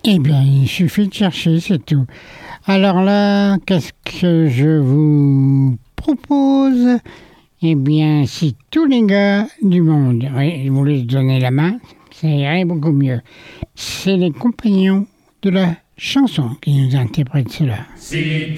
Eh bien, il suffit de chercher, c'est tout. Alors là, qu'est-ce que je vous propose? Eh bien, si tous les gars du monde voulaient se donner la main, ça irait beaucoup mieux. C'est les compagnons de la chanson qui nous interprètent cela. Si